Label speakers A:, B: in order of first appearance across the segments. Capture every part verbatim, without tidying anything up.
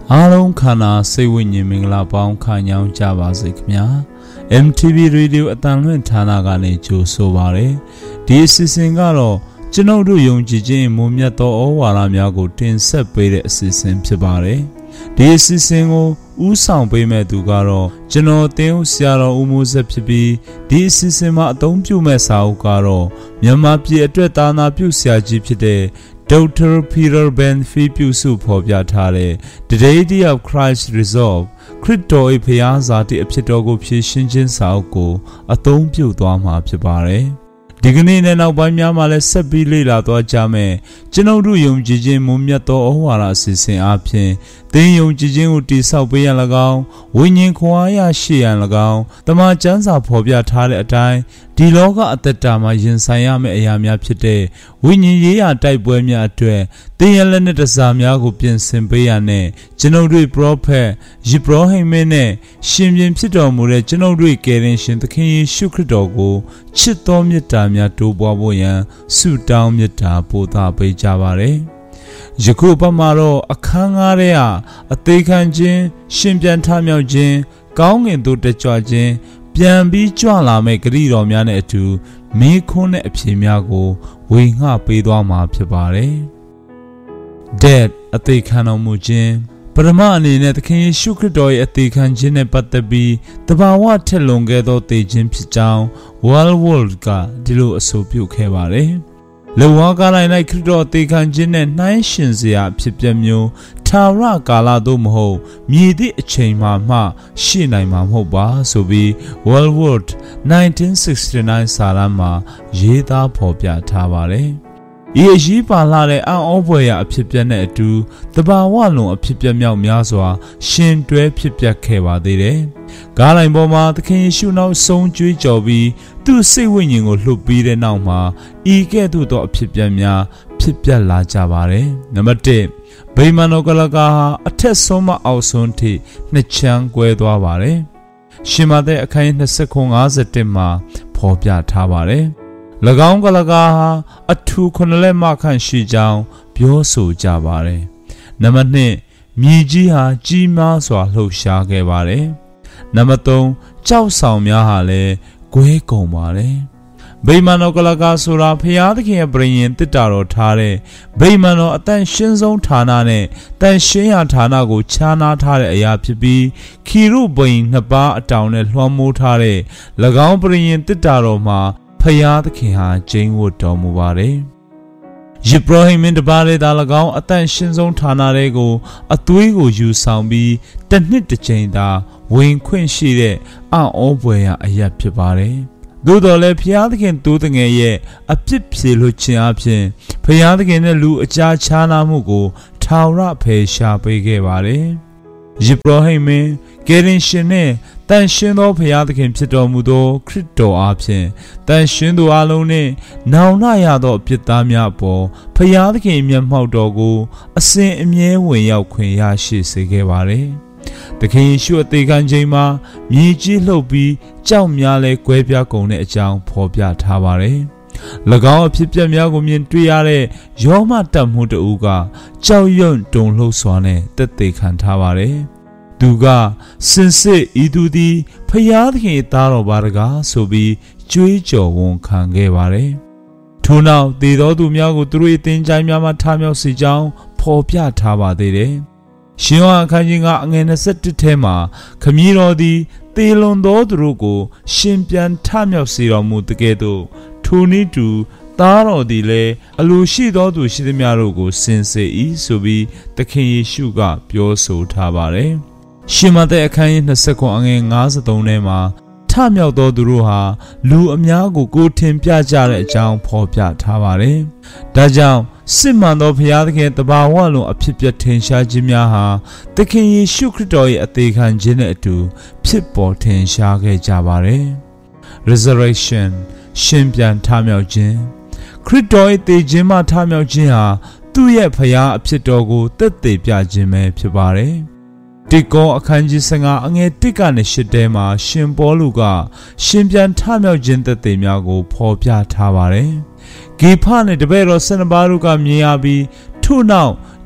A: အားလုံးခန္ဓာစိတ်ဝိညာဉ်မင်္ဂလာပေါင်းခံညောင်းကြပါစေခင်ဗျာ M T V Radio အတန်လွင့်ဌာနကနေကြိုဆိုပါရယ်ဒီအစီအစဉ်ကတော့ကျွန်ုပ်တို့ယုံကြည်ခြင်းမွန်မြတ်သောဩဝါဒများကိုတင်ဆက်ပေးတဲ့အစီအစဉ်ဖြစ်ပါတယ်ဒီအစီအစဉ်ကိုဥဆောင်ပေးမဲ့သူကတော့ကျွန်တော်သင်ဦးဆရာတော်ဦးမိုးဆက်ဖြစ်ပြီးဒီအစီအစဉ်မှာအသုံးပြုမဲ့စာအုပ်ကတော့မြန်မာပြည်အတွက်သာနာပြုဆရာကြီးဖြစ်တဲ့Doctor Peter Benfi ပြုစုဖော်ပြထားတဲ့ The Deity of Christ Resolve ခရစ်တော်၏ဘုရားဇာတိအဖြစ်တော်ကိုဖြည့်ရှင်းခြင်းစာအုပ်ကိုအသုံးပြုသွားမှာဖြစ်ပါတယ်။ဒီကနေ့နဲ့နောက်ပိုင်းများမှာလည်းဆက်ပြီးလေ့လာသွားကြမယ်။ကျွန်ုပ်တို့ယုံကြည်ခြင်းမွန်မြတ်သောဩဝါဒအစီအစဉ်အပြင်သင်ယုံကြည်ခြင်းကိုတည်ဆောက်ပေးရန်၎င်းဝိညာဉ်ခွန်အားရရှိရန်၎င်းတမန်ကျမ်းစာဖော်ပြထားတဲ့အတိုင်းဒီလောကအသက်တာမှာရင်ဆိုင်ရမယ့်အရာများဖြစ်တဲ့ဝိညာဉ်ရေးရာတိုက်ပွဲများအတွက်သင်ရလက်နဲ့တစားများကိုပြင်ဆင်ပေးရတဲ့ကျွန်ုပ်တို့ပရောဖက်ယေဘရဟိမင်းနဲ့ရှင်ပြန်ဖြစ်တော်မူတဲ့ကျွန်ုပ်တို့ကယ်တင်ရှင်သခင်ယေရှုခရစ်တော်ကိုချစ်တော်မြတ်တာများတိုးပွားဖို့ရန်ဆုတောင်းမြတ်တာပို့သပေးကြပါရယ်ယခုပတ်မှာတော့အခန်းငါးထဲကအသေးခံခြင်းရှင်ပြန်ထမြောက်ခြင်းကောင်းငင်သို့တကြွခြင်းပြန်ပြီးကြွလာမဲ့ဂရုတော်များနဲ့အတူမေးခွန်းတဲ့အဖြေများကိုဝေငှပေးသွားမှာဖြစ်ပါတယ်။ Death အသေးခံတော်မူခြင်းပရမအနေနဲ့သခင်ယေရှုခရစ်တော်ရဲ့အသေးခံခြင်းနဲ့ပတ်သက်ပြီးတဘာဝထက်လွန်ခဲ့သောသေခြင်းဖြစ်ကြောင်း World World ကဒီလိုအဆိုပြုခဲ့ပါတယ်။လောကကာလ၌ခရစ်တော်အသေးခံခြင်းနဲ့နှိုင်းယှဉ်စရာဖြစ်ပျက်မျိုးထာဝရကာလသို့မဟုတ်မြည်သည့်အချိန်မှမှရှိနိုင်မှာမဟုတ်ပါဆိုပြီး World War nineteen sixty-nine စာတမ်းမှာရေးသားဖော်ပြထားပါတယ်။ဤအရေးပါလာတဲ့အံ့ဩဖွယ်ရာအဖြစ်ပြက်နဲ့အတူတဘာဝလုံးအဖြစ်ပြက်မြောက်များစွာရှင်တွဲဖြစ်ပျက်ခဲ့ပါသေးတယ်။ကားလိုင်ပေါ်မှာသခင်ယေရှုနောက်ဆုံးကြွေးကြော်ပြီးသူ့စိတ်ဝိညာဉ်ကိုလှုပ်ပြီးတဲ့နောက်မှာဤကဲ့သို့သောအဖြစ်ပြက်များဖြစ်ပျက်လာကြပါတယ်။နံပါတ်တစ်ဗိမာန်တော်ကလကာဟာအထက်ဆုံးမှအောက်ဆုံးထိနှစ်ချမ်းကွဲသွားပါတယ်။ရှင်မသက်အခန်းยี่สิบ fifty-oneမှာဖော်ပြထားပါတယ်။၎င်းကလကာဟာအထူခုနှစ်လက်မခန့်ရှိကြောင်းပြောဆိုကြပါတယ်။နံပါတ်နှစ်မြေကြီးဟာကြီးမားစွာလှုပ်ရှားခဲ့ပါတယ်။နံပါတ်သုံးကြောက်ဆောင်များဟာလည်းကွဲကုန်ပါတယ်။ဗိမာန်တော်ကလကာဆိုတာဖျားသခင်ရဲ့ပရိညင်တစ်တာတော်ထားတဲ့ဗိမာန်တော်အတန်ရှင်းဆုံးဌာနနဲ့တန်ရှင်းရာဌာနကိုခြားနားထားတဲ့အရာဖြစ်ပြီးခီရုဘိန်နှစ်ပါးအတောင်နဲ့လွှမ်းမိုးထားတဲ့၎င်းပရိညင်တစ်တာတော်မှာဖယားသခင်ဟာကျင်းဝတ်တော်မူပါတယ်။ယေဘရဟိမင်းတပါးလေးသာ၎င်းအတန်ရှင်းဆုံးဌာနတွေကိုအသွေးကိုယူဆောင်ပြီးတစ်နှစ်တစ်ချိန်သာဝင်ခွင့်ရှိတဲ့အံ့ဩဖွယ်ရာအရာဖြစ်ပါတယ်။သို့တော်လည်းဖယားသခင်တူးတငယ်ရဲ့အပြစ်ဖြေလွှတ်ခြင်းအပြင်ဖယားသခင်နဲ့လူအကြားခြားနာမှုကိုထာဝရဖယ်ရှားပေးခဲ့ပါတယ်။ယေဘရဟိမင်းကယ်တင်ရှင်နဲ့တန်ရှင်းသောဘုရားသခင်ဖြစ်တော်မူသောခရစ်တော်အားဖြင့်တန်ရှင်းသူအလုံးနှင့်နောင်နှရသောအပြစ်သားများအပေါ်ဘုရားသခင်မျက်မှောက်တော်ကိုအစဉ်အမြဲဝင်ရောက်ခွင့်ရရှိစေခဲ့ပါတယ်။သခင်ယေရှုအသေးခံခြင်းမှာမြေကြီးလှုပ်ပြီးကြောက်များလဲကွဲပြားကုန်တဲ့အကြောင်းဖော်ပြထားပါတယ်။၎င်းအဖြစ်ပြက်များကိုမြင်တွေ့ရတဲ့ယောမတတ်မှုတဦးကကြောက်ရွံ့တုန်လှုပ်စွာနဲ့တက်သေးခံထားပါတယ်။သူကစင်စစ်ဤသူသည်ဖယားသခင်သားတော်ပါတကားဆိုပြီးကြွေးကြော်ဝန်ခံခဲ့ပါတယ်။ထို့နောက်သေသောသူများကိုသူတို့၏သင်္ချိုင်းများမှထမြောက်စေကြောင်းဖော်ပြထားပါသေးတယ်။ရှင်ယောဟန်အခန်းကြီးကအငယ်twenty-oneထဲမှာခမည်းတော်သည်သေလွန်သောသူတို့ကိုရှင်ပြန်ထမြောက်စေတော်မူတကယ်သို့ထိုနည်းတူသားတော်သည်လည်းအလိုရှိသောသူရှိသမျှတို့ကိုစင်စေ၏ဆိုပြီးသခင်ယေရှုကပြောဆိုထားပါတယ်။ရှင်မသက်အခန်းကြီးtwenty-nineအငယ်fifty-threeထဲမှာထမြောက်သောသူတို့ဟာလူအများကိုကိုယ်ထင်ပြကြတဲ့အကြောင်းဖော်ပြထားပါတယ်။ဒါကြောင့်စစ်မှန်သောဘုရားသခင်တဘာဝလုံးအဖြစ်ပြထင်ရှားခြင်းများဟာသခင်ယေရှုခရစ်တော်ရဲ့အသေးခံခြင်းနဲ့အတူဖြစ်ပေါ်ထင်ရှားခဲ့ကြပါတယ်။ Resurrection ရှင်ပြန်ထမြောက်ခြင်းခရစ်တော်ရဲ့သေခြင်းမှထမြောက်ခြင်းဟာသူ့ရဲ့ဘုရားအဖြစ်တော်ကိုသက်သေပြခြင်းပဲဖြစ်ပါတယ်။တိကောအခန်းကြီးfifteenအငယ်oneကနေeightထဲမှာရှင်ပေါလုကရှင်ပြန်ထမြောက်ခြင်းသက်သေများကိုဖော်ပြထားပါတယ်။ဂေဖနဲ့တပည့်တော်twelveပါးတို့ကမြင်ရပြီးထို့နောက်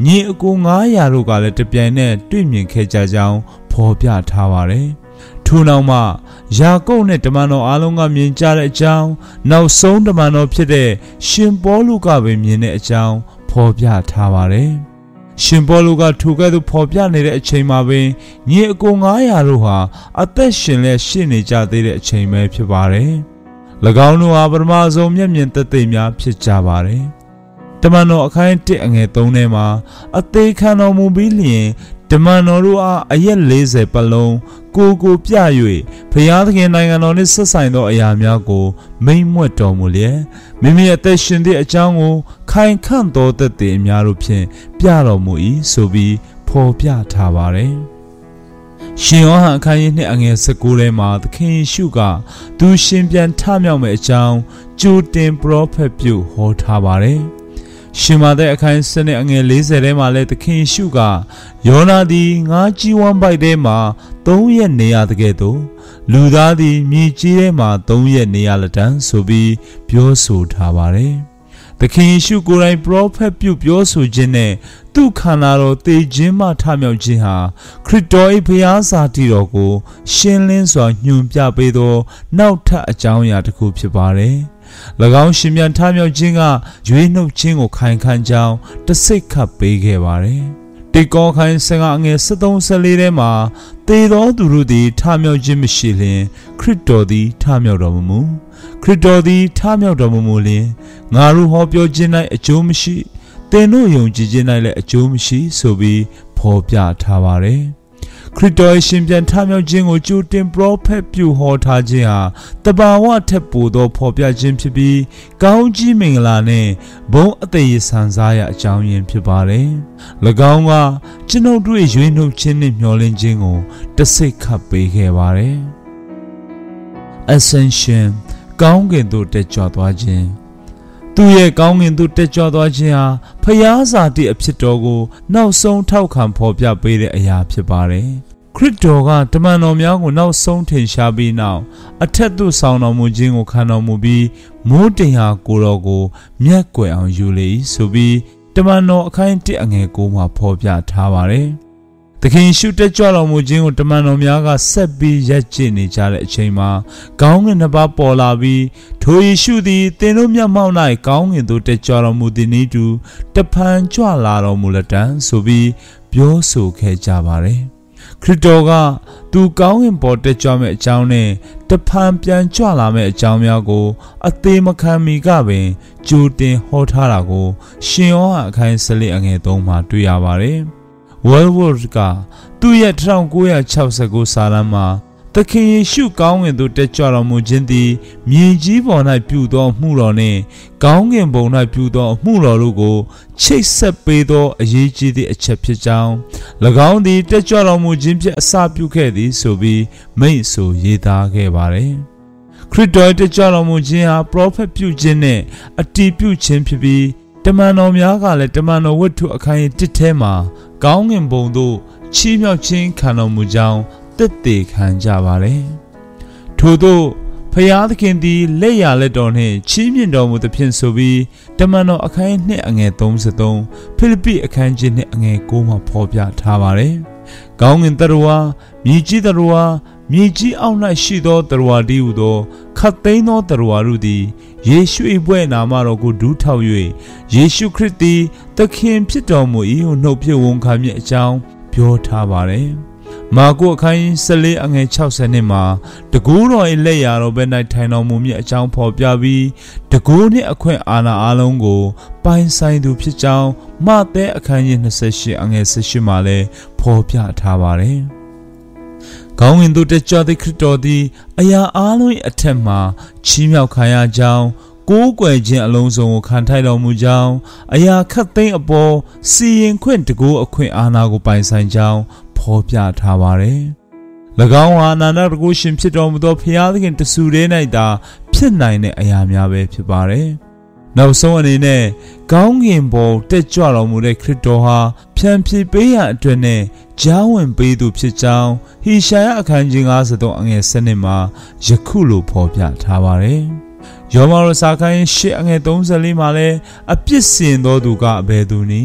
A: ညီအကိုငါးရာတို့ကလည်းတပြိုင်နက်တွေ့မြင်ခဲ့ကြကြောင်းဖော်ပြထားပါတယ်။ထို့နောက်မှယာကုပ်နဲ့တမန်တော်အားလုံးကမြင်ကြတဲ့အကြောင်းနောက်ဆုံးတမန်တော်ဖြစ်တဲ့ရှင်ပေါလုကပဲမြင်တဲ့အကြောင်းဖော်ပြထားပါတယ်။ရှင်ပေါလုကထိုကဲ့သို့ဖော်ပြနေတဲ့အချိန်မှာပင်ညီအကိုငါးရာတို့ဟာအသက်ရှင်လက်ရှိနေကြသေးတဲ့အချိန်ပဲဖြစ်ပါတယ်။၎င်းတို့ဟာပထမဆုံးမျက်မြင်သက်သေများဖြစ်ကြပါတယ်။တမန်တော်အခန်းတစ်အငယ်သုံးထဲမှာအသေးခံတော်မူပြီးလျင်တမန်တော်တို့အားအရက်လေးဆယ်ပတ်လုံးကိုကိုပြ၍ဘုရားသခင်နိုင်ငံတော်နှင့်ဆက်ဆိုင်သောအရာများကိုမိန့်မွက်တော်မူလျက်မိမိအသက်ရှင်သည့်အကြောင်းကိုခိုင်ခန့်သောသက်သေအများတို့ဖြင့်ပြတော်မူ၏ဆိုပြီးဖော်ပြထားပါတယ်။ရှင်ယောဟန်အခန်းကြီးနှစ်အငယ်၁၉ထဲမှာသခင်ယေရှုကသူရှင်ပြန်ထမြောက်မယ့်အကြောင်းကြိုတင်ပရောဖက်ပြုဟောထားပါတယ်။ရှင်မာသက်အခန်းစနစ်အငယ်၄၀ထဲမှာလည်းသခင်ယေရှုကယောနာသည်ငါးကြီးဝမ်းပိုက်ထဲမှာသုံးရက်နေရတဲ့ကဲ့သို့လူသားသည်မြေကြီးထဲမှာသုံးရက်နေရလက်တန်းဆိုပြီးပြောဆိုထားပါတယ်။သခင်ယေရှုကိုယ်တိုင်ပရောဖက်ပြုပြောဆိုခြင်းနဲ့သူ့ခန္ဓာတော်သေခြင်းမှထမြောက်ခြင်းဟာခရစ်တော်၏ဘုရားစာတည်တော်ကိုရှင်းလင်းစွာညွှန်ပြပေးသောနောက်ထပ်အကြောင်းအရာတစ်ခုဖြစ်ပါတယ်။၎င်းရှင်ပြန်ထမြောက်ခြင်းကရွေးနှုတ်ခြင်းကိုခိုင်ခန့်ကြောင်းတစိတ်ခတ်ပေးခဲ့ပါတယ်။တေကောခိုင်ဆင်ကအငယ်၁၃ ၁၄ထဲမှာသေသောသူတို့သည်ထမြောက်ခြင်းမရှိလျင်ခရစ်တော်သည်ထမြောက်တော်မမူခရစ်တော်သည်ထမြောက်တော်မမူလျင်ငါတို့ဟောပြောခြင်း၌အကျိုးမရှိသင်တို့ယုံကြည်ခြင်း၌လည်းအကျိုးမရှိဆိုပြီးဖော်ပြထားပါတယ်။ခရစ်တော်ရဲ့ရှင်ပြန်ထမြောက်ခြင်းကိုကြိုတင်ပရောဖက်ပြုဟောထားခြင်းဟာတဘာဝထက်ပိုသောဖော်ပြခြင်းဖြစ်ပြီးကောင်းကြီးမင်္ဂလာနဲ့ဘုန်းအသက်ရည်ဆန်စားရာအကြောင်းရင်းဖြစ်ပါတယ်။၎င်းကကျွန်ုပ်တို့ရွေးနှုတ်ခြင်းနဲ့မျှော်လင့်ခြင်းကိုတစိတ်ခတ်ပေးခဲ့ပါတယ်။ Ascension ကောင်းကင်သို့တက်ကြွသွားခြင်းသူရဲ့ကောင်းကင်သို့တက်ကြွသွားခြင်းဟာဖျားစာတိအဖြစ်တော်ကိုနောက်ဆုံးထောက်ခံဖော်ပြပေးတဲ့အရာဖြစ်ပါတယ်။ခရစ်တော်ကတမန်တော်များကိုနောက်ဆုံးထင်ရှားပြီးနောက်အထက်သို့ဆောင်တော်မူခြင်းကိုခံတော်မူပြီးမိုးတင်ဟာကိုတော်ကိုမျက်ကွယ်အောင်ယူလေဆိုပြီးတမန်တော်အခန်းတစ်အငယ်ကိုမှာဖော်ပြထားပါတယ်။သခင်ယေရှုတက်ကြွတော်မူခြင်းကိုတမန်တော်များကဆက်ပြီးရပ်ကျင့်နေကြတဲ့အချိန်မှာကောင်းကင်နှစ်ပါးပေါ်လာပြီးထိုယေရှုသည်သင်တို့မျက်မှောက်၌ကောင်းကင်သို့တက်ကြွတော်မူသည်နည်းတူတဖန်ကြွလာတော်မူလက်တံဆိုပြီးပြောဆိုခဲ့ကြပါတယ်။ခရစ်တော်ကသူကောင်းကင်ပေါ်တက်ကြွမဲ့အကြောင်းနဲ့တဖန်ပြန်ကြွလာမဲ့အကြောင်းများကိုအသေးမခံမီကပင်ကြိုတင်ဟောထားတာကိုရှင်ယောဟန်အခန်း၁၄အငယ်၃မှာတွေ့ရပါတယ်။ World ကသူ့ရဲ့၁၉၆၉စာတမ်းမှာသခင်ယေရှုကောင်းကင်သို့တက်ကြွတော်မူခြင်းသည်မြေကြီးပေါ်၌ပြုသောအမှုတော်နှင့်ကောင်းကင်ဘုံ၌ပြုသောအမှုတော်တို့ကိုချိတ်ဆက်ပေးသောအရေးကြီးသည့်အချက်ဖြစ်ကြောင်း၎င်းသည်တက်ကြွတော်မူခြင်းဖြင့်အစပြုခဲ့သည်ဆိုပြီးမိန့်ဆိုရေးသားခဲ့ပါတယ်။ခရစ်တော်တက်ကြွတော်မူခြင်းဟာပရောဖက်ပြုခြင်းနှင့်အတည်ပြုခြင်းဖြစ်ပြီးတမန်တော်များကလည်းတမန်တော်ဝတ္ထုအခန်းကြီးတစ်ထဲမှာကောင်းကင်ဘုံသို့ချီးမြှောက်ခြင်းခံတော်မူကြောင်းသက်သေခံကြပါတယ်။ထို့သောဖျားသခင်သည်လက်ရလက်တော်နှင့်ချီးမြှင့်တော်မူသဖြင့်ဆိုပြီးတမန်တော်အခန်းနှစ်အငယ်၃၃ဖိလိပ္ပိအခန်းကြီးနှစ်အငယ်၉မှာဖော်ပြထားပါတယ်။ကောင်းကင်တရဝါမြေကြီးတရဝါမြေကြီးအောက်၌ရှိသောတရဝါတည်းဟူသောခတ်သိမ်းသောတရဝါတို့သည်ယေရှု၏ဘွဲ့နာမတော်ကိုဒူးထောက်၍ယေရှုခရစ်သည်သခင်ဖြစ်တော်မူ၏ဟုနှုတ်ဖြင့်ဝန်ခံမည်အကြောင်းပြောထားပါတယ်။မာကုအခန်း၁၄အငယ်၆၀နှစ်မှာတကူတော်၏လက်ရာတော်ဘက်၌ထိုင်တော်မူမည်အကြောင်းဖော်ပြပြီးတကူနှင့်အခွင့်အာဏာအလုံးကိုပိုင်ဆိုင်သူဖြစ်ကြောင်းမဿဲအခန်းကြီး၂၈အငယ်၁၈မှာလည်းဖော်ပြထားပါတယ်။ကောင်းကင်သို့တက်ကြွသည့်ခရစ်တော်သည်အရာအားလုံး၏အထက်မှချီးမြှောက်ခံရကြောင်းကိုးကွယ်ခြင်းအလုံးစုံကိုခံထိုက်တော်မူကြောင်းအရာခတ်သိမ်းအပေါ်စီရင်ခွင့်တကူအခွင့်အာဏာကိုပိုင်ဆိုင်ကြောင်းဖော်ပြထားပါတယ်။၎င်းဟာအနန္တတကုရှင်ဖြစ်တော်မူသောဖျားသခင်တဆူတည်း၌သာဖြစ်နိုင်တဲ့အရာများပဲဖြစ်ပါတယ်။နောက်ဆုံးအနေနဲ့ကောင်းကင်ဘုံတက်ကြွတော်မူတဲ့ခရစ်တော်ဟာဖြန်ဖြေပေးရန်အတွက်နဲ့ကြားဝင်ပေးသူဖြစ်ကြောင်းဟေရှာယအခန်းကြီး၅၃အငယ်၁၂မှာယခုလိုဖော်ပြထားပါတယ်။ယောမရစာခန်းရှစ်အငယ်၃၄မှာလည်းအပြစ်စင်သောသူကအဘယ်သူနည်း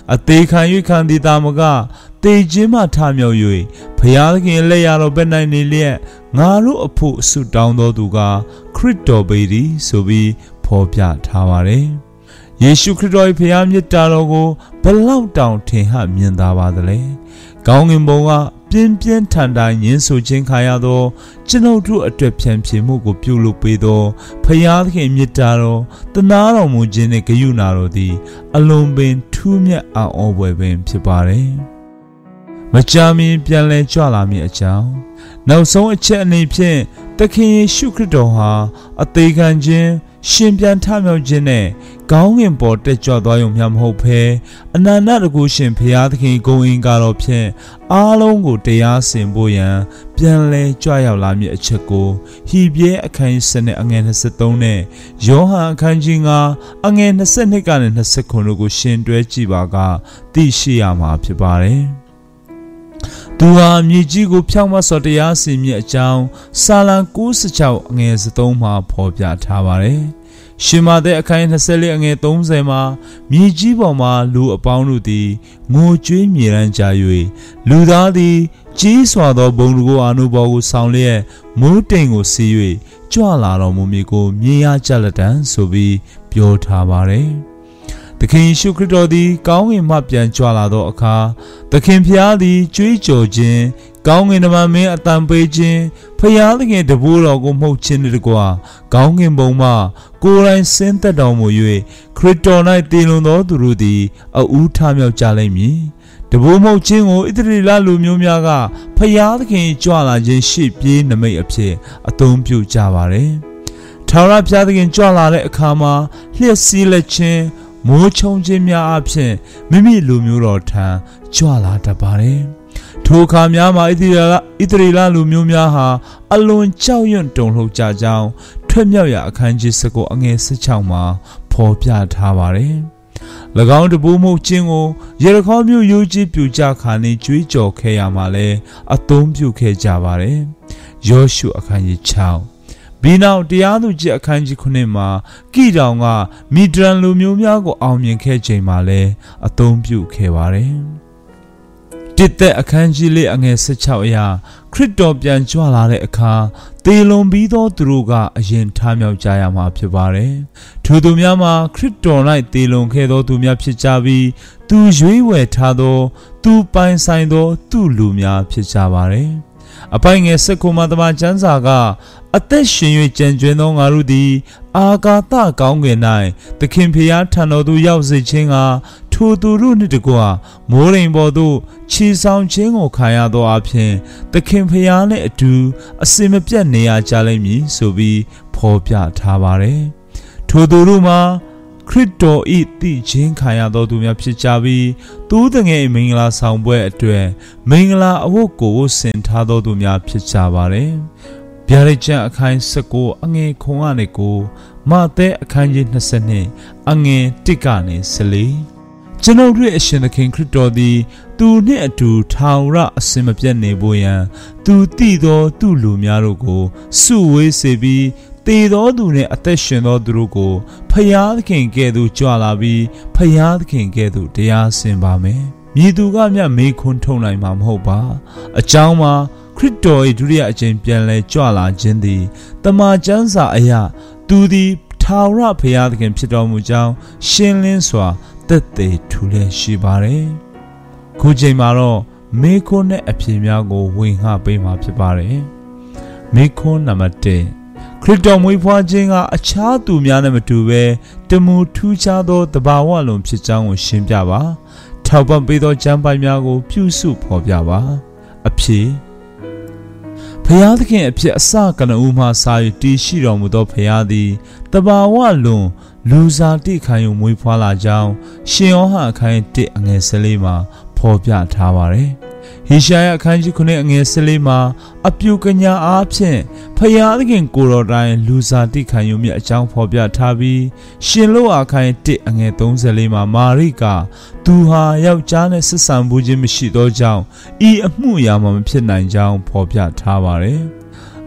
A: အသေးခံ၍ခံသည်တာမကတေခြင်းမှထမြောက်၍ဖျားသခင်လက်ရတော်ပဲ့နိုင်နေလျက်ငါတို့အဖို့ဆုတောင်းတော်သူကခရစ်တော်ပေသည်ဆိုပြီးဖော်ပြထားပါတယ်။ယေရှုခရစ်တော်၏ဖျားမြတ်တာတော်ကိုဘလောက်တောင်ထင်ဟပ်မြင်သာပါသလဲ။ကောင်းကင်ဘုံကပြင်းပြင်းထန်ထန်ညှင်းဆိုခြင်းခါရသောကျွန်ုပ်တို့အတွက်ဖြန့်ဖြေမှုကိုပြုလုပ်ပေးသောဖျားသခင်မြတ်တာတော်တနာတော်မူခြင်းနှင့်ဂရုဏာတော်သည်အလွန်ပင်ထူးမြတ်အံ့ဩဖွယ်ပင်ဖြစ်ပါတယ်။မကြာမီပြန်လည်ကြွလာမည်အကြောင်းနောက်ဆုံးအချက်အနေဖြင့်သခင်ယေရှုခရစ်တော်ဟာအသေးခံခြင်းရှင်ပြန်ထမြောက်ခြင်းနဲ့ကောင်းကင်ပေါ်တက်ကြွသွားရုံမျှမဟုတ်ဘဲအနန္တတကုရှင်ဘုရားသခင်ဂုဏ်အင်္ဂါတော်ဖြင့်အားလုံးကိုတရားစင်ဖို့ရန်ပြန်လဲကြွရောက်လာမည့်အချက်ကိုဟိပြဲအခန်းကြီး7နဲ့အငယ်23နဲ့ယောဟန်အခန်းကြီး9အငယ်22ကနေ29တို့ကိုရှင်တွဲကြည့်ပါကသိရှိရမှာဖြစ်ပါတယ်။သူဟာမြေကြီးကိုဖြောင့်မတ်စွာတရားစီရင်အကြောင်းစာလံ96အငယ်73မှာဖော်ပြထားပါတယ်။ရှင်မာသက်အခန်း24အငယ်30မှာမြေကြီးပေါ်မှာလူအပေါင်းတို့သည်ငိုကြွေးမြေရန်ကြ၍လူသားသည်ကြီးစွာသောဘုံတကိုအာနုဘော်ကိုဆောင်လျက်မိုးတိမ်ကိုစီး၍ကြွလာတော်မူမည်ကိုမြင်ရကြလက်တံဆိုပြီးပြောထားပါတယ်။သခင်ယေရှုခရစ်တော်သည်ကောင်းကင်မှပြန်ကြွလာသောအခါသခင်ဖျားသည်ကြွေးကြော်ခြင်းကောင်းကင်တမန်မင်းအတန်ပေးခြင်းဖျားသခင်တပည့်တော်ကိုမှုတ်ခြင်းတကွာကောင်းကင်ဘုံမှကိုယ်တိုင်ဆင်းသက်တော်မူ၍ခရစ်တော်၌တည်လွန်သောသူတို့သည်အဦးထမြောက်ကြလိမ့်မည်တပည့်မှုတ်ခြင်းကိုဣသရေလလူမျိုးများကဖျားသခင်ကြွလာခြင်းရှေ့ပြေးနမိတ်အဖြစ်အသုံးပြုကြပါတယ်ထာဝရဘုရားသခင်ကြွလာတဲ့အခါမှာလျှက်စီးလက်ခြင်းမိုးချုံခြင်းများအဖြစ်မိမိလူမျိုးတော်ထံကြွလာတတ်ပါတယ်။ထိုအခါများမှာဣသရေလဣသရေလလူမျိုးများဟာအလွန်ကြောက်ရွံ့တုန်လှုပ်ကြကြောင်းထွက်မြောက်ရာအခန်းကြီး၁၉အငယ်၁၆မှာဖော်ပြထားပါတယ်။၎င်းတပူးမှုခြင်းကိုယေရခေါမြို့ရိုးကြီးပြူကြခါနေကြွေးကြော်ခဲ့ရမှာလဲအသုံးပြုခဲ့ကြပါတယ်။ယောရှုအခန်းကြီး၆ဘီနောက်တရားသူကြီးအခန်းကြီး9မှာကိတောင်ကမီဒရန်လူမျိုးများကိုအောင်မြင်ခဲ့ချိန်မှာလဲအသုံးပြုခဲ့ပါတယ်။တစ်သက်အခန်းကြီးလေးအငယ်၁၆အရာခရစ်တော်ပြန်ကြွလာတဲ့အခါသေလွန်ပြီးသောသူတို့ကအရင်ထမြောက်ကြရမှာဖြစ်ပါတယ်။ထိုသူများမှာခရစ်တော်၌သေလွန်ခဲ့သောသူများဖြစ်ကြပြီးသူရွေးဝယ်ထားသောသူပိုင်ဆိုင်သောသူလူများဖြစ်ကြပါတယ်။အပိုင်ငယ်၁၉မှာတမန်ကျမ်းစာကအသက်ရှင်၍ကြံကျွင်းသောငါတို့သည်အာကာသကောင်းကင်၌သခင်ဖျားထံတော်သို့ရောက်စေခြင်းကထိုသူတို့နှင့်တကွမိုးရိမ်ပေါ်သို့ခြေဆောင်ခြင်းကိုခံရသောအဖြစ်သခင်ဖျားနှင့်အတူအစင်မပြတ်နေရကြလိမ့်မည်ဆိုပြီးဖော်ပြထားပါတယ်။ထိုသူတို့မှာခရစ်တော်၏တည်ခြင်းခံရသောသူများဖြစ်ကြပြီးသူတငယ်မင်္ဂလာဆောင်ပွဲအတွက်မင်္ဂလာအဝတ်ကိုဆင်ထားသောသူများဖြစ်ကြပါတယ်။ဗျာဒိတ်ကျမ်းအခန်း၁၉အငယ်ခွန်ကနေကိုမဿဲအခန်းကြီး၂၂အငယ်၁ကနေ၁၄ကျွန်ုပ်တို့အရှင်သခင်ခရစ်တော်သည်သူနှင့်အတူထာဝရအစင်မပြတ်နေဖို့ရန်သူတည်သောသူလူများတို့ကိုစုဝေးစေပြီးတည်သောသူနှင့်အသက်ရှင်သောသူတို့ကိုဖယားသခင်ကဲ့သို့ကြွလာပြီးဖယားသခင်ကဲ့သို့တရားစင်ပါမယ်။မြည်သူကမျှမေးခွန်းထုတ်နိုင်မှာမဟုတ်ပါ။အကြောင်းမှာခရစ်တော်၏ဒုတိယအကြိမ်ပြန်လည်ကြွလာခြင်းသည်တမန်ကျမ်းစာအရသူသည်ထာဝရဘုရားသခင်ဖြစ်တော်မူကြောင်းရှင်းလင်းစွာသက်သေထူလျက်ရှိပါတယ်။ခုချိန်မှာတော့မေးခွန်းနဲ့အဖြေများကိုဝင်ဟပေးမှာဖြစ်ပါတယ်။မေးခွန်းနံပါတ်၁ခရစ်တော်မွေးဖွားခြင်းကအခြားသူများနဲ့မတူဘဲတမူထူးခြားသောတဘာဝလုံးဖြစ်ကြောင်းကိုရှင်းပြပါထောက်ပံ့ပေးသောကျမ်းပိုင်များကိုပြုစုဖော်ပြပါအဖြေဖယားသခင်အဖြစ်အစကနဦးမှစာ၍တည်ရှိတော်မူသောဖယားသည်တဘာဝလုံးလူစားတိခံယူမွေးဖွားလာကြောင်းရှင်ယောဟန်အခန်း၁အငယ်၁၄မှာဖော်ပြထားပါတယ်ဟေရှာယအခန်းကြီး9အငယ်၁၄မှာအပြုကညာအားဖြင့်ဖယားသခင်ကိုယ်တော်တိုင်လူစားတိခံယူမြတ်အကြောင်းဖော်ပြထားပြီးရှင်လောအခန်း၁အငယ်၃၄မှာမာရိကသူဟာယောက်ျားနဲ့ဆက်ဆံမှုခြင်းမရှိသောကြောင့်ဤအမှုအရာမှမဖြစ်နိုင်ကြောင်းဖော်ပြထားပါတယ်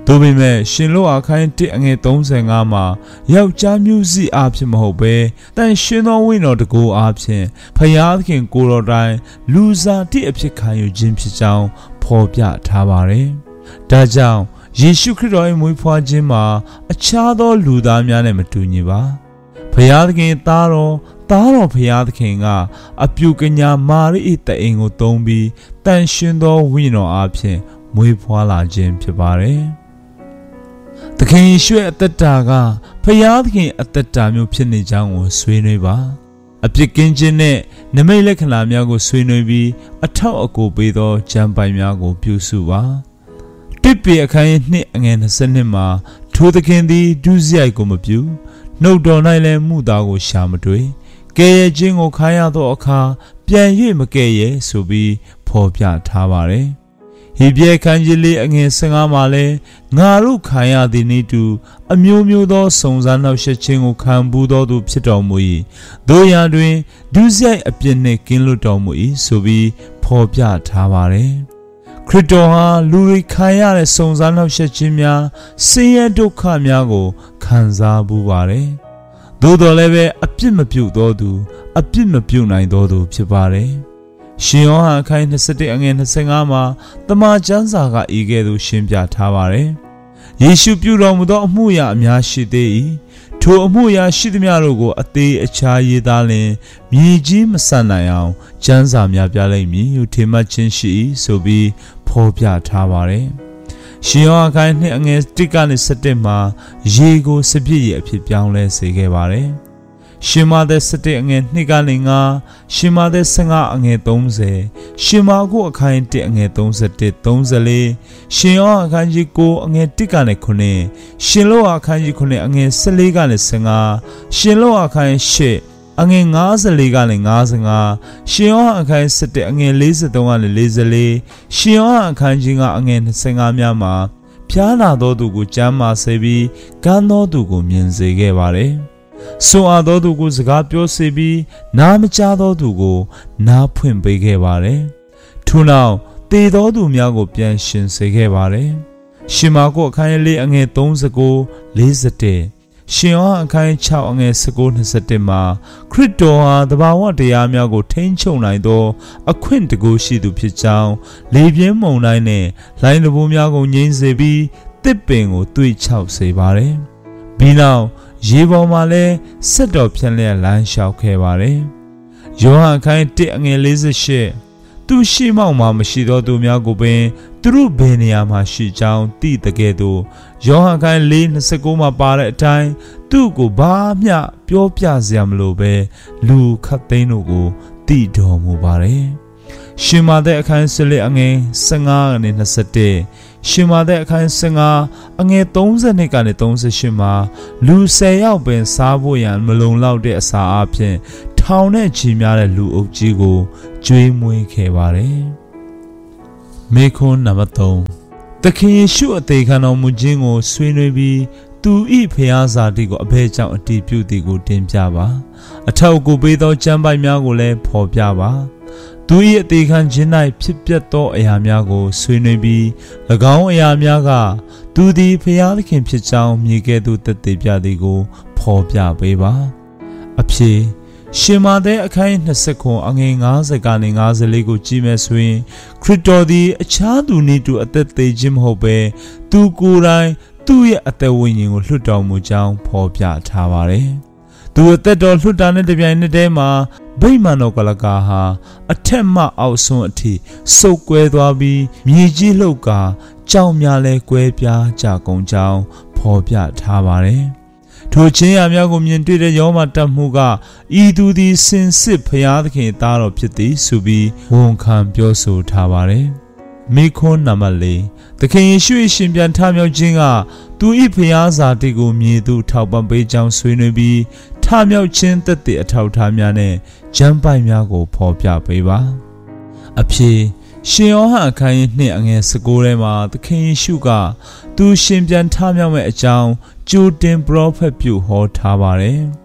A: သို့ပေမဲ့ရှင်လောအခန်းတစ်အငယ်သုံးဆယ်ငါမှာယောက်ျားမျိုးစိအားဖြင့်မဟုတ်ဘဲတန်ရှင်သောဝိညာဉ်တော်တကူအားဖြင့်ဖယားသခင်ကိုယ်တော်တိုင်လူစားတိအဖြစ်ခံယူခြင်းဖြစ်ကြောင်းဖော်ပြထားပါတယ်။ဒါကြောင့်ယေရှုခရစ်တော်၏မွေးဖွားခြင်းမှာအခြားသောလူသားများနဲ့မတူညီပါ။ဖယားသခင်သားတော်သားတော်ဖယားသခင်ကအပြုကညာမာရိ၏တအိမ်ကိုသုံးပြီးတန်ရှင်သောဝိညာဉ်တော်အားဖြင့်မွေးဖွားလာခြင်းဖြစ်ပါတယ်။သခင်ယေရှုရဲ့အသက်တာကဖယားသခင်အသက်တာမျိုးဖြစ်နေကြောင်းကိုဆွေးနွေးပါအပြစ်ကင်းခြင်းနဲ့နမိတ်လက္ခဏာများကိုဆွေးနွေးပြီးအထောက်အကူပေးသောကျမ်းပိုင်များကိုပြုစုပါတစ်ပေအခန်းနှစ်အငယ်နှစ်ဆယ်နှစ်မှာထိုသခင်သည်ဒုစရိုက်ကိုမပြုနှုတ်တော်၌လည်းမှုသားကိုရှာမတွေ့ကဲရဲ့ခြင်းကိုခါရသောအခါပြန်၍မကဲရဲ့ဆိုပြီးဖော်ပြထားပါတယ်ဟေဘရဲခန်းကြီးလေးအငယ်၁၅မှာလဲငါတို့ခံရသည်နည်းတူအမျိုးမျိုးသောစုံစမ်းနှောက်ယှက်ခြင်းကိုခံပူးသောသူဖြစ်တော်မူ၏တို့ရာတွင်ဒုစရိုက်အပြစ်နှင့်ကင်းလွတ်တော်မူ၏ဆိုပြီးဖော်ပြထားပါတယ်ခရစ်တော်ဟာလူတွေခံရတဲ့စုံစမ်းနှောက်ယှက်ခြင်းများဆင်းရဲဒုက္ခများကိုခံစားပူးပါတယ်သို့တော်လည်းပဲအပြစ်မပြုသောသူအပြစ်မပြုနိုင်သောသူဖြစ်ပါတယ်ရှင်ယောဟန်အခန်း၂၁အငယ်၂၅မှာတမန်ကျမ်းစာကဤကဲ့သို့ရှင်းပြထားပါတယ်။ယေရှုပြုတော်မူသောအမှုရာအများရှိသေး၏။ထိုအမှုရာရှိသမျှတို့ကိုအသေးအခြားရေးသားလျင်မြေကြီးမဆန်နိုင်အောင်ကျမ်းစာများပြလိမ့်မည်ဟုထင်မှတ်ခြင်းရှိ၏ဆိုပြီးဖော်ပြထားပါတယ်။ရှင်ယောဟန်အခန်း၂အငယ်၁ကနေ၁၁မှာရေကိုစပြည့်ရအဖြစ်ပြောင်းလဲစေခဲ့ပါတယ်။ရှင်မာသက်၁၁အငယ်၂ကနေ၅ရှင်မာသက်၁၅အငယ်၃၀ရှင်မာကုအခန်း၁အငယ်၃၁ ၃၄ရှင်ယောဟန်အခန်းကြီး၉အငယ်၁ကနေ၉ရှင်လောအခန်းကြီး၉အငယ်၁၄ကနေ၁၅ရှင်လောအခန်း၈အငယ်၅၄ကနေ၅၅ရှင်ယောဟန်အခန်း၁၁အငယ်၄၃ကနေ၄၄ရှင်ယောဟန်အခန်းကြီး၅အငယ်၂၅များမှာဖျားနာသောသူကိုကျမ်းမာစေပြီးကန်းသောသူကိုမြင်စေခဲ့ပါတယ်ဆိုအပ်သောသူကိုစကားပြောစေပြီးနားမကြားသောသူကိုနားဖွင့်ပေးခဲ့ပါတယ်။ထို့နောက်တည်သောသူများကိုပြန်ရှင်စေခဲ့ပါတယ်။ရှင်မာကုအခန်းလေးအငယ်၃၉ ၄၁ရှင်ယောဟန်အခန်း၆အငယ်၁၉ ၂၁မှာခရစ်တော်ဟာတဘာဝတရားများကိုထိန်းချုပ်နိုင်သောအခွင့်တကူရှိသူဖြစ်ကြောင်းလေပြင်းမုန်တိုင်းနဲ့လိုင်းတဘိုးများကိုငြိမ်းစေပြီးတစ်ပင်ကိုတွေးချောက်စေပါတယ်။ပြီးနောက်ရေပေါ်မှာလဲဆက်တော်ဖြန့်လျက်လမ်းလျှောက်ခဲ့ပါတယ်။ယောဟန်အခန်း၁အငယ်၄၈သူရှိမောက်မှာမရှိသောသူများကိုပင်သူတို့ဘယ်နေရာမှာရှိကြောင်းသိတဲ့ကဲ့သို့ယောဟန်အခန်း၄၂၉မှာပါတဲ့အတိုင်းသူ့ကိုဘာမျှပြောပြစရာမလိုပဲလူခတ်သိန်းတို့ကိုသိတော်မူပါတယ်။ရှင်မာသက်အခန်း၁၄အငယ်၁၅ကနေ၂၁ရှင်မာသက်အခန်း၁၅အငယ်၃၂ကနေ၃၈မှာလူ၁၀ယောက်ပင်စားဖို့ရန်မလုံလောက်တဲ့အစာအဖြစ်ထောင်နဲ့ချီများတဲ့လူအုပ်ကြီးကိုကျွေးမွေးခဲ့ပါတယ်။မေခွန်းနံပါတ်၃သခင်ယေရှုအသေးခံတော်မူခြင်းကိုဆွေးနွေးပြီးသူဤဖျားစာတိကိုအဘဲကြောင့်အတည်ပြုသည်ကိုတင်ပြပါအထောက်အကူပေးသောကျမ်းပိုက်များကိုလည်းဖော်ပြပါသူ၏အသေးခံခြင်း၌ဖြစ်ပျက်သောအရာများကိုဆွေးနွေးပြီး၎င်းအရာများကသူသည်ဖျားသခင်ဖြစ်ကြောင်းမြေကဲ့သို့သက်သေပြသည်ကိုဖော်ပြပေးပါအဖြစ်ရှင်မာသက်အခန်း၂၉အငယ်၅၀ကနေ၅၄ကိုကြည့်မယ်ဆိုရင်ခရစ်တော်သည်အခြားသူနည်းတူအသက်သေးခြင်းမဟုတ်ဘဲသူကိုယ်တိုင်သူ့ရဲ့အသက်ဝိညာဉ်ကိုလွှတ်တော်မူကြောင်းဖော်ပြထားပါတယ်။သူအသက်တော်လွှတ်တာနဲ့တပြိုင်နက်တည်းမှာဗိမာန်တော်ကလကာဟာအထက်မှအောက်ဆုံးအထိစုပ်ကွဲသွားပြီးမြေကြီးလှုပ်ကာကြောင်များလဲကွဲပြားကြကုန်ကြောင်းဖော်ပြထားပါတယ်။ထိုချင်းရာများကိုမြင်တွေ့တဲ့ယောမတတ်မှုကဤသူသည်စင်စစ်ဖျားသခင်သားတော်ဖြစ်သည်ဆိုပြီးဝန်ခံပြောဆိုထားပါတယ်။မိခွန်းနံပါတ်၄သခင်ယေရှုရှင်ပြန်ထမြောက်ခြင်းကသူ၏ဖျားစာတိကိုမြည်သူထောက်ပံ့ပေးကြောင်းဆွေးနွေးပြီးထမြောက်ခြင်းသက်သေအထောက်ထားများနဲ့ကျမ်းပိုက်များကိုဖော်ပြပေးပါအဖြစ်ရှင်ယောဟန်အခန်း၂အငယ်၁၉ထဲမှာသခင်ယေရှုကသူရှင်ပြန်ထမြောက်မဲ့အကြောင်းကြိုတင်ပရောဖက်ပြုဟောထားပါတယ်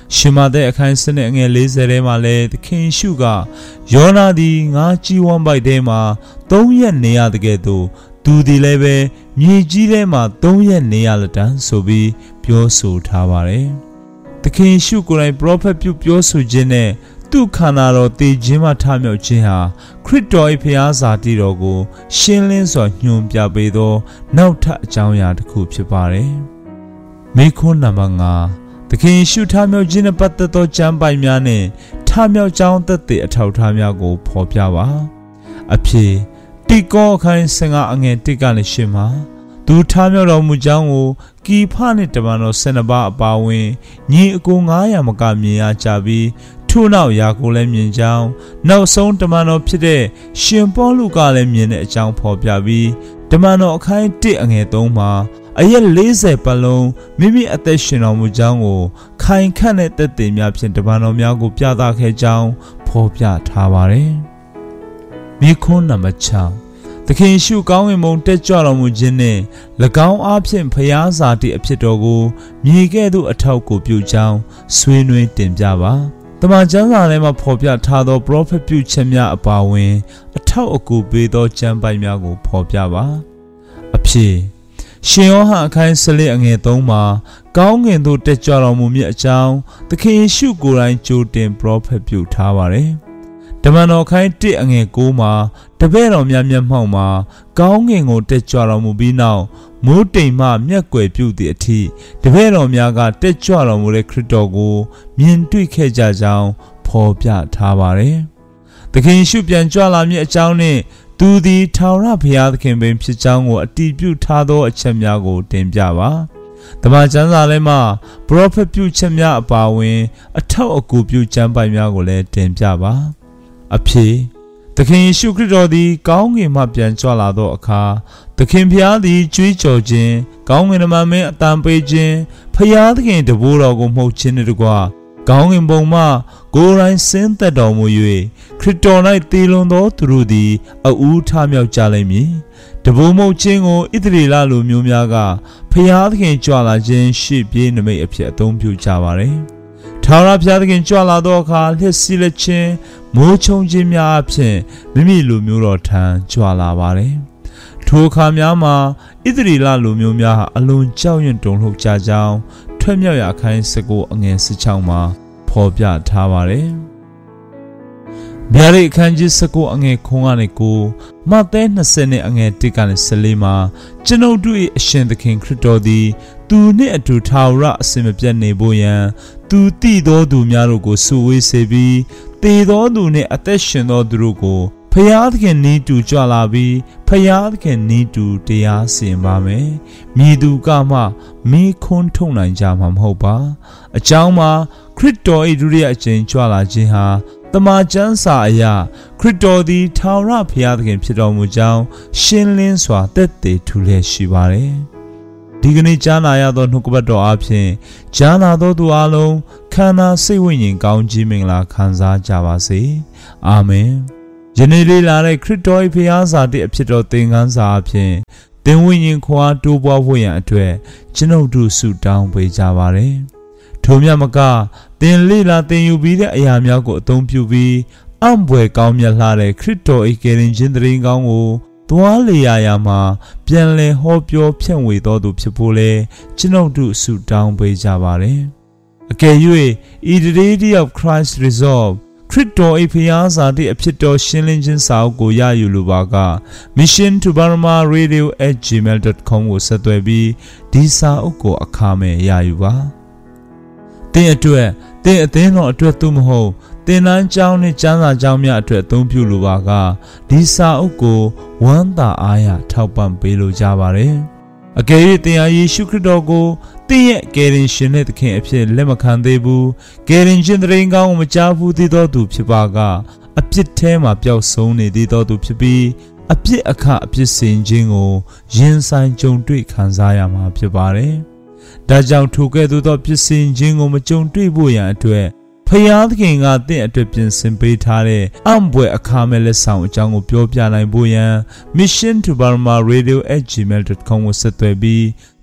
A: ရှင်မတဲ့အခန်းစနစ်အငယ်၄၀ထဲမှာလည်းသခင်ရှုကယောနာသည်ငါကြီးဝမ်းပိုက်ထဲမှာသုံးရက်နေရတဲ့ကဲ့သို့သူသည်လည်းပဲမြေကြီးထဲမှာသုံးရက်နေရလက်တန်းဆိုပြီးပြောဆိုထားပါတယ်။သခင်ရှုကိုယ်တိုင်ပရောဖက်ပြုပြောဆိုခြင်းနဲ့သူ့ခန္ဓာတော်တည်ခြင်းမှထမြောက်ခြင်းဟာခရစ်တော်၏ဖျားစာတိတော်ကိုရှင်းလင်းစွာညွှန်ပြပေးသောနောက်ထပ်အကြောင်းအရာတစ်ခုဖြစ်ပါတယ်။မိခွန်းနံပါတ်၅သခင်ရှုထမြောက်ခြင်းနဲ့ပတ်သက်သောကျမ်းပိုင်များနဲ့ထမြောက်ကြောင်းသက်သေအထောက်အထားများကိုဖော်ပြပါ။အဖြစ်တိကောအခန်း၁၅အငယ်၁ကနေ၈မှာသူထမြောက်တော်မူကြောင်းကိုကီဖနှင့်တမန်တော်၁၂ပါးအပါအဝင်ညီအကို၅ရာမကမြင်ရကြပြီးထို့နောက်ယာကိုလည်းမြင်ကြောင်းနောက်ဆုံးတမန်တော်ဖြစ်တဲ့ရှင်ပေါလုကလည်းမြင်တဲ့အကြောင်းဖော်ပြပြီးတမန်တော်အခန်း၁အငယ်၃မှာအရက်၄၀ပတ်လုံးမိမိအသက်ရှင်တော်မူကြောင်းကိုခိုင်ခန့်တဲ့သက်သေများဖြင့်တမန်တော်များကိုပြသခဲ့ကြောင်းဖော်ပြထားပါတယ်။မိခွန်းနံပါတ်၆သခင်ရှုကောင်းဝင်မုံတက်ကြွတော်မူခြင်းနှင့်၎င်းအားဖြင့်ဖျားစာတိအဖြစ်တော်ကိုမြေကဲ့သို့အထောက်ကိုပြုကြောင်းဆွေးနွေးတင်ပြပါတမန်ကျမ်းစာထဲမှာဖော်ပြထားသောပရောဖက်ပြုချက်များအပါအဝင်အထောက်အကူပေးသောကျမ်းပိုင်များကိုဖော်ပြပါအဖြစ်ရှင်ယောဟန်အခန်း၁၄အငယ်၃မှာကောင်းကင်သို့တက်ကြွတော်မူမည်အကြောင်းသခင်ယေရှုကိုယ်တိုင်ကြိုတင်ပရောဖက်ပြုထားပါတယ်တမန်တော်အခန်း၁အငယ်၉မှာတပည့်တော်များမျက်မှောက်မှာကောင်းကင်ကိုတက်ကြွတော်မူပြီးနောက်မိုးတိမ်မှမျက်ကွယ်ပြုသည့်အထိတပည့်တော်များကတက်ကြွတော်မူတဲ့ခရစ်တော်ကိုမြင်တွေ့ခဲ့ကြကြောင်းဖော်ပြထားပါတယ်။သခင်ယေရှုပြန်ကြွလာမည်အကြောင်းနှင့်သူသည်ထာဝရဘုရားသခင်ပင်ဖြစ်ကြောင်းကိုအတည်ပြုထားသောအချက်များကိုတင်ပြပါ။တမန်ကျမ်းစာထဲမှာပရောဖက်ပြုချက်များအပါအဝင်အထောက်အကူပြုကျမ်းပိုင်များကိုလည်းတင်ပြပါ။အဖြစ်သခင်ယေရှုခရစ်တော်သည်ကောင်းကင်မှပြန်ကြွလာသောအခါသခင်ဖျားသည်ကြွေးကြော်ခြင်းကောင်းကင်နမမင်းအတန်ပေးခြင်းဖျားသခင်တဘိုးတော်ကိုမှုတ်ခြင်းတို့ကကောင်းကင်ဘုံမှကိုယ်တိုင်ဆင်းသက်တော်မူ၍ခရစ်တော်၌တည်လွန်သောသူတို့သည်အဦးထမြောက်ကြလိမ့်မည်တဘိုးမှုတ်ခြင်းကိုဣသရေလလူမျိုးများကဖျားသခင်ကြွလာခြင်းရှေ့ပြေးနမိတ်အဖြစ်အသုံးပြုကြပါれထာဝရဘုရားသခင်ကြွလာသောအခါလျှက်စီးလက်ခြင်းမိုးချုံခြင်းများအဖြစ်မိမိလူမျိုးတော်ထံကြွလာပါတယ်။ထိုအခါများမှာဣသရေလလူမျိုးများဟာအလွန်ကြောက်ရွံ့တုန်လှုပ်ကြကြောင်းထွက်မြောက်ရာအခန်း၁၉အငယ်၁၆မှာဖော်ပြထားပါတယ်။ဗျာဒိတ်အခန်းကြီး၁၉အငယ်ခွန်ကနေကိုမဿဲ၂၀နဲ့အငယ်၁ကနေ၁၄မှာကျွန်ုပ်တို့၏အရှင်သခင်ခရစ်တော်သည်သူနှင့်အတူထာဝရအစဉ်မပြတ်နေဖို့ရန်သူတည်သောသူများတို့ကိုစုဝေးစေပြီးတည်သောသူနှင့်အသက်ရှင်သောသူတို့ကိုဖျားသခင်နီးတူကြွလာပြီးဖျားသခင်နီးတူတရားစီရင်ပါမယ်။မြည်သူကမှမိခွန်းထုတ်နိုင်ကြမှာမဟုတ်ပါ။အကြောင်းမှာခရစ်တော်၏ဒုတိယအကြိမ်ကြွလာခြင်းဟာတမန်ကျမ်းစာအရခရစ်တော်သည်ထာဝရဘုရားသခင်ဖြစ်တော်မူကြောင်းရှင်းလင်းစွာသက်သေထူလျက်ရှိပါတယ်။ဒီကနေ့ကြားနာရသောနှုတ်ကပတ်တော်အပြင်ကြားနာသောသူအလုံးခန္ဓာစိတ်ဝိညာဉ်ကောင်းကြီးမင်္ဂလာခံစားကြပါစေ။အာမင်။ယနေ့လေးလာတဲ့ခရစ်တော်၏ဘုရားစာတိအဖြစ်တော်သင်ခန်းစာအပြင်သင်ဝိညာဉ်ခွာတိုးပွားဖို့ရန်အတွက်ကျွန်ုပ်တို့ဆုတောင်းပေးကြပါရစေ။ထို့မြတ်မကသင်လေးလာသင်ယူပြီးတဲ့အရာများကိုအသုံးပြုပြီးအံ့ဘွယ်ကောင်းမြတ်လှတဲ့ခရစ်တော်၏ကယ်တင်ခြင်းတရင်ကောင်းကိုသွားလေရာရာမှာပြန်လည်ဟောပြောဖြန့်ဝေတော်သူဖြစ်ဖို့လဲကျွန်ုပ်တို့ဆုတောင်းပေးကြပါရစေ။အကယ်၍ in the day of Christ resolve ခရစ်တော်၏ဖျားစာတိအဖြစ်တော်ရှင်းလင်းခြင်းစာအုပ်ကိုရယူလိုပါက mission to burma radio at gmail dot com ကိုဆက်သွယ်ပြီးဒီစာအုပ်ကိုအခမဲ့ရယူပါ။သင်အတွက်သင်အသင်းတော်အတွက်သို့မဟုတ်သင်တန်းကျောင်းနဲ့ကျမ်းစာကျောင်းများအတွက်အသုံးပြုလိုပါကဒီစာအုပ်ကိုဝမ်းသာအားရထောက်ပံ့ပေးလိုကြပါရစေ။အကယ်၍သင်ဟာယေရှုခရစ်တော်ကိုသင်ရဲ့ကယ်တင်ရှင်နဲ့သခင်အဖြစ်လက်မခံသေးဘူးကယ်တင်ရှင်တရင်ကောင်းကိုမကြားဘူးသေးသောသူဖြစ်ပါကအပြစ်ထဲမှာပျောက်ဆုံးနေသေးသောသူဖြစ်ပြီးအပြစ်အခအပြစ်စင်ခြင်းကိုရင်ဆိုင်ကြုံတွေ့ခံစားရမှာဖြစ်ပါတယ်။ဒါကြောင့်ထိုကဲ့သို့သောပြစ်စင်ခြင်းကိုမကြုံတွေ့ဖို့ရန်အတွက်ဖျားသခင်ကတင့်အတွက်ပြင်ဆင်ပေးထားတဲ့အံ့ဘွယ်အခါမဲ့လက်ဆောင်အကြောင်းကိုပြောပြနိုင်ဖို့ရန် mission to burma radio at gmail dot com ကိုဆက်သွယ်ပြီး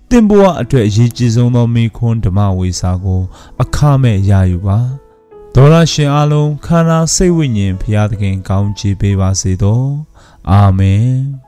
A: တင်ဘဝအတွက်အရေးကြီးဆုံးသောမိခွန်းဓမ္မဝေစာကိုအခမဲ့ရယူပါဒေါ်လာရှင်အားလုံးခန္ဓာစိတ်ဝိညာဉ်ဘုရားသခင်ကောင်းချီးပေးပါစေသောအာမင်